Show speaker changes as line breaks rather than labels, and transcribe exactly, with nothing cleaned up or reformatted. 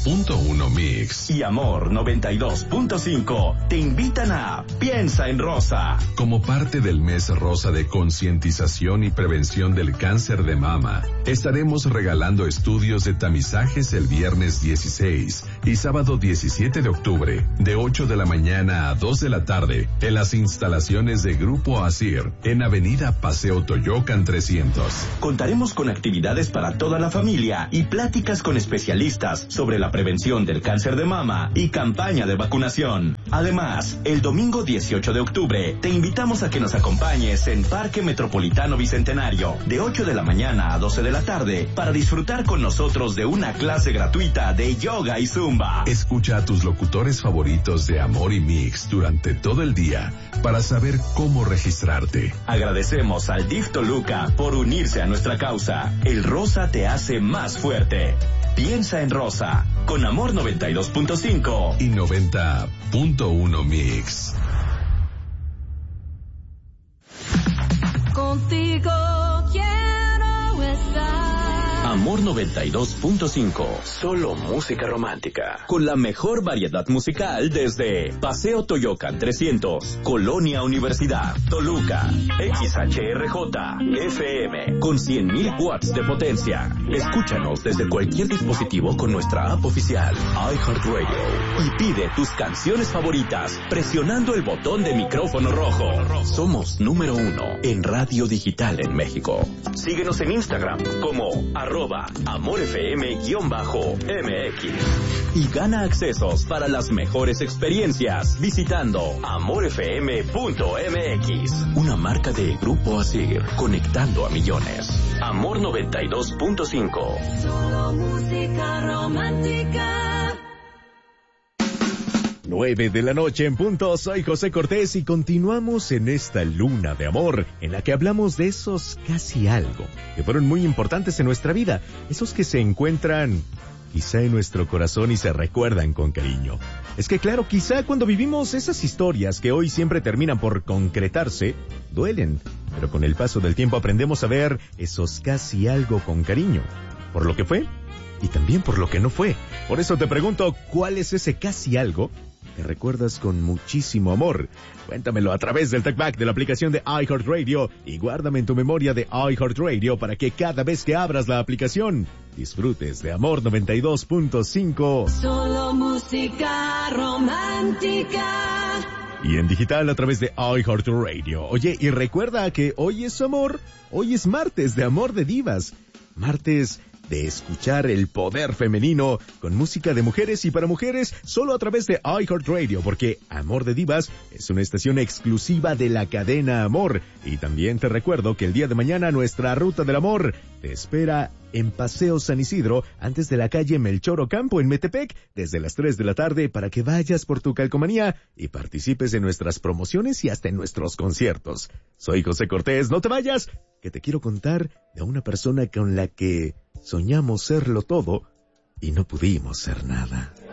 punto uno Mix
y Amor noventa y dos punto cinco te invitan a Piensa en Rosa.
Como parte del mes rosa de concientización y prevención del cáncer de mama, estaremos regalando estudios de tamizajes el viernes dieciséis y sábado diecisiete de octubre, de ocho de la mañana a dos de la tarde, en las instalaciones de Grupo Asir, en Avenida Paseo Toyocan trescientos.
Contaremos con actividades para toda la familia y pláticas con especialistas sobre la prevención del cáncer de mama y campaña de vacunación. Además, el domingo dieciocho de octubre te invitamos a que nos acompañes en Parque Metropolitano Bicentenario de ocho de la mañana a doce de la tarde para disfrutar con nosotros de una clase gratuita de yoga y zumba.
Escucha a tus locutores favoritos de Amor y Mix durante todo el día para saber cómo registrarte.
Agradecemos al D I F Toluca por unirse a nuestra causa. El rosa te hace más fuerte. Piensa en Rosa, con Amor noventa y dos punto cinco
y noventa punto uno Mix.
Contigo quiero estar.
Amor noventa y dos punto cinco, solo música romántica, con la mejor variedad musical desde Paseo Toyocan trescientos, Colonia Universidad, Toluca, X H R J, F M, con cien mil watts de potencia. Escúchanos desde cualquier dispositivo con nuestra app oficial, iHeartRadio, y pide tus canciones favoritas presionando el botón de micrófono rojo. Somos número uno en radio digital en México. Síguenos en Instagram como arroba amorfm-M X y gana accesos para las mejores experiencias visitando amorfm punto M X, una marca de Grupo Asir, conectando a millones. Amor noventa y dos punto cinco.
Solo música romántica.
Nueve de la noche en punto, soy José Cortés y continuamos en esta luna de amor en la que hablamos de esos casi algo que fueron muy importantes en nuestra vida, esos que se encuentran quizá en nuestro corazón y se recuerdan con cariño. Es que claro, quizá cuando vivimos esas historias que hoy siempre terminan por concretarse, duelen, pero con el paso del tiempo aprendemos a ver esos casi algo con cariño, por lo que fue y también por lo que no fue. Por eso te pregunto, ¿cuál es ese casi algo que recuerdas con muchísimo amor? Cuéntamelo a través del TalkBack de la aplicación de iHeartRadio y guárdame en tu memoria de iHeartRadio para que cada vez que abras la aplicación disfrutes de Amor noventa y dos punto cinco.
Solo música romántica.
Y en digital a través de iHeartRadio. Oye, y recuerda que hoy es amor, hoy es martes de Amor de Divas, martes de escuchar el poder femenino con música de mujeres y para mujeres solo a través de iHeartRadio, porque Amor de Divas es una estación exclusiva de la cadena Amor. Y también te recuerdo que el día de mañana nuestra ruta del amor te espera en Paseo San Isidro, antes de la calle Melchor Ocampo en Metepec, desde las tres de la tarde para que vayas por tu calcomanía y participes en nuestras promociones y hasta en nuestros conciertos. Soy José Cortés, no te vayas, que te quiero contar de una persona con la que soñamos serlo todo y no pudimos ser nada.